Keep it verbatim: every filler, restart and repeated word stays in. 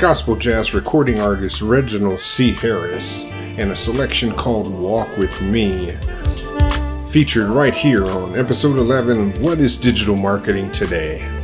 gospel jazz recording artist Reginald C. Harris, and a selection called Walk With Me, featured right here on episode eleven of What is Digital Marketing Today?